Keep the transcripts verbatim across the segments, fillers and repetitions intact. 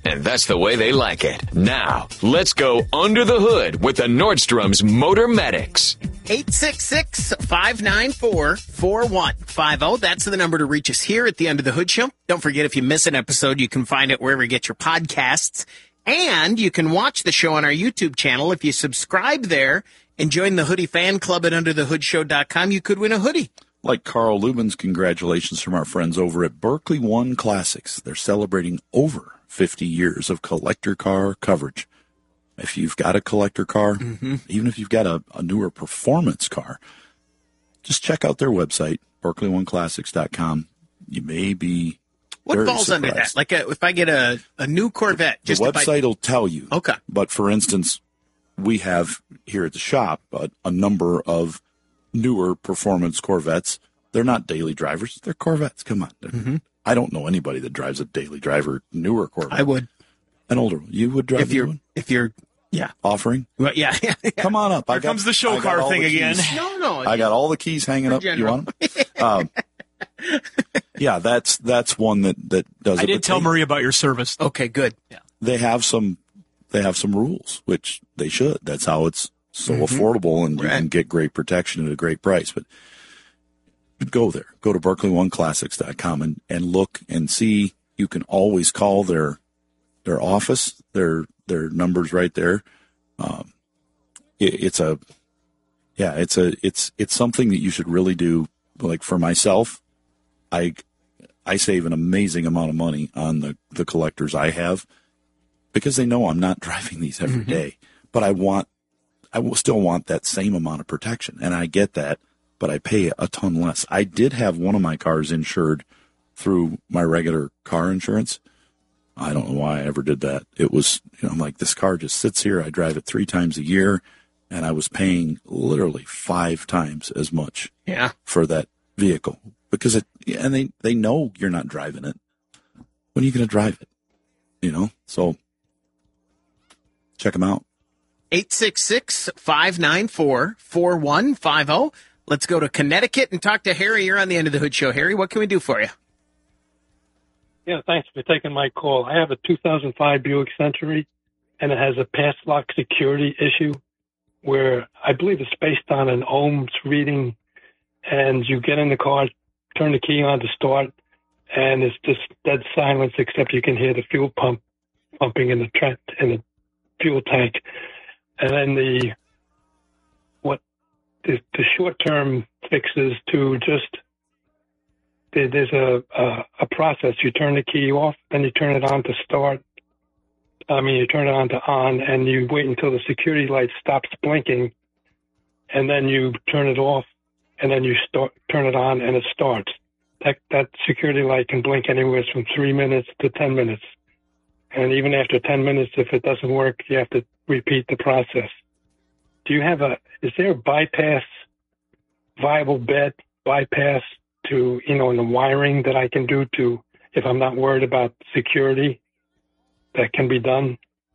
and that's the way they like it. Now, let's go under the hood with the Nordstrom's Motor Medics. eight six six, five nine four, four one five zero. That's the number to reach us here at the Under the Hood Show. Don't forget, if you miss an episode, you can find it wherever you get your podcasts. And you can watch the show on our YouTube channel. If you subscribe there and join the Hoodie Fan Club at under the hood show dot com, you could win a hoodie. Like Carl Lubin's congratulations from our friends over at Berkeley One Classics. They're celebrating over fifty years of collector car coverage. If you've got a collector car, mm-hmm. even if you've got a, a newer performance car, just check out their website, berkeley one classics dot com. You may be What very falls surprised. under that? Like a, if I get a, a new Corvette. Just the website I... will tell you. Okay. But for instance, we have here at the shop a, a number of newer performance Corvettes. They're not daily drivers. They're Corvettes. Come on. Mm-hmm. I don't know anybody that drives a daily driver newer Corvette. I would. An older one. You would drive if you're, one? If you're, yeah. Offering? Well, yeah, yeah, yeah. Come on up. Here I got, comes the show I got car thing again. No, no. I got all the keys hanging up. general. You want them? um, yeah, that's that's one that, that does I it. did but tell they, Marie about your service. Okay, good. Yeah. They have some they have some rules, which they should. That's how it's so mm-hmm. affordable, and right. you can get great protection at a great price. But go there. Go to berkeley one classics dot com and, and look and see. You can always call their their office. Their their numbers right there. Um, it, it's a yeah, it's a it's it's something that you should really do. Like for myself, I I save an amazing amount of money on the, the collectors I have because they know I'm not driving these every mm-hmm. day. But I want I will still want that same amount of protection, and I get that. But I pay a ton less. I did have one of my cars insured through my regular car insurance. I don't know why I ever did that. It was, you know, I'm like, this car just sits here. I drive it three times a year, and I was paying literally five times as much yeah. for that vehicle because it, and they, they know you're not driving it. When are you going to drive it? You know, so check them out. eight six six, five nine four, four one five zero. Let's go to Connecticut and talk to Harry. You're on the End of the Hood Show. Harry, what can we do for you? Yeah, thanks for taking my call. I have a two thousand five Buick Century, and it has a pass lock security issue where I believe it's based on an ohms reading, and you get in the car, turn the key on to start, and it's just dead silence except you can hear the fuel pump pumping in the tra- in the fuel tank. And then the what the, the short-term fixes to just there's a, a a process. You turn the key off, then you turn it on to start. I mean, you turn it on to on, and you wait until the security light stops blinking, and then you turn it off, and then you start turn it on, and it starts. That that security light can blink anywhere from three minutes to ten minutes, and even after ten minutes, if it doesn't work, you have to repeat the process. Do you have a? Is there a bypass, viable bed bypass to, you know, in the wiring that I can do to, if I'm not worried about security, that can be done?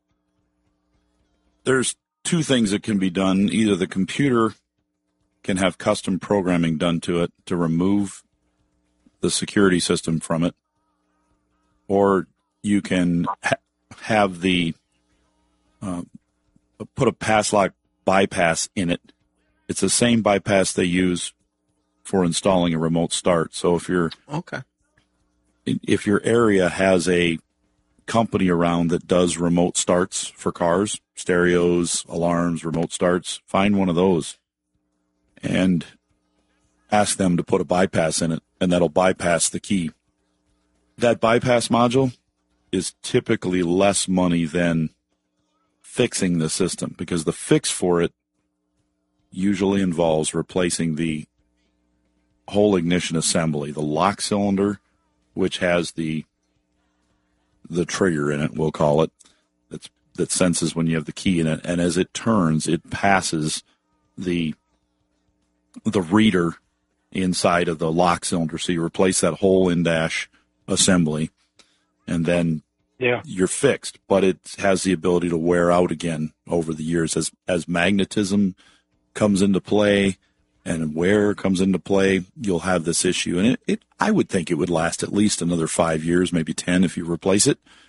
There's two things that can be done. Either the computer can have custom programming done to it to remove the security system from it, or you can ha- have the uh, put a pass lock bypass in it. It's the same bypass they use for installing a remote start. So if you're okay, if your area has a company around that does remote starts for cars, stereos, alarms, remote starts, find one of those and ask them to put a bypass in it, and that'll bypass the key. That bypass module is typically less money than fixing the system, because the fix for it usually involves replacing the whole ignition assembly, the lock cylinder, which has the the trigger in it, we'll call it, that's, that senses when you have the key in it, and as it turns, it passes the the reader inside of the lock cylinder. So you replace that whole in-dash assembly, and then yeah. you're fixed. But it has the ability to wear out again over the years as as magnetism comes into play and wear comes into play. You'll have this issue, and it, it I would think it would last at least another five years, maybe ten, if you replace it.